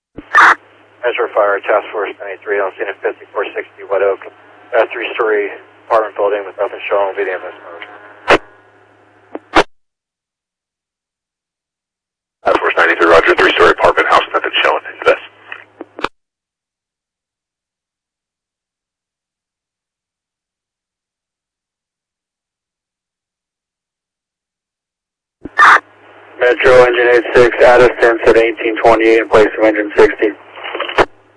Measure fire, Task Force 93, on scene at 5460 White Oak. A 3-story apartment building with nothing showing will be the MS mode. Task Force 93, roger, 3-story apartment house, nothing showing, invest. Metro Engine 86, Addis 10 at 1828 in place of Engine 60.